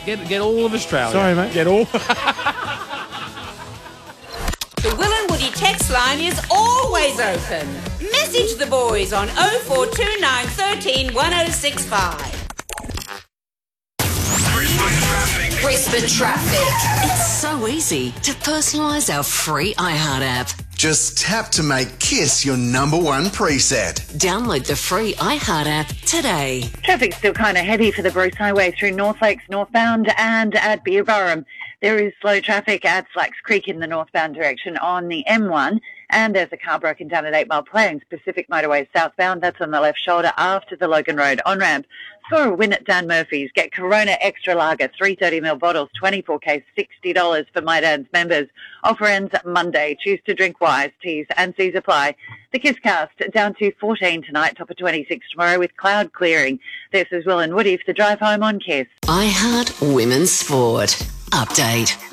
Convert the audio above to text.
Get all of Australia. Sorry, mate. Get all. The Will and Woody text line is always open. Message the boys on 0429 13 1065. Brisbane Traffic. It's so easy to personalise our free iHeart app. Just tap to make KISS your number one preset. Download the free iHeart app today. Traffic's still kind of heavy for the Bruce Highway through North Lakes northbound and at Beerburrum. There is slow traffic at Slacks Creek in the northbound direction on the M1, and there's a car broken down at 8 Mile Plains Pacific Motorway southbound. That's on the left shoulder after the Logan Road on-ramp. Score a win at Dan Murphy's. Get Corona Extra Lager, 330ml bottles, 24 case, $60 for My Dan's members. Offer ends Monday. Choose to drink wise. T's and C's apply. The KISScast down to 14 tonight, top of 26 tomorrow with cloud clearing. This is Will and Woody for the drive home on KISS. iHeart Women's Sport. Update.